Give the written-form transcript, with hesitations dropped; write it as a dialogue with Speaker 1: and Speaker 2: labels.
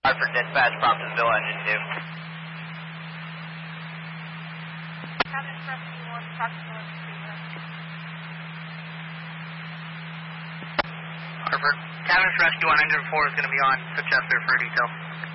Speaker 1: Hartford Dispatch, Bromptonville, Engine 2.
Speaker 2: Cabin Rescue 1, Bromptonville, Engine 2.
Speaker 1: Hartford, Cabin Rescue 1, Engine 4 is going to be on to Chester for detail.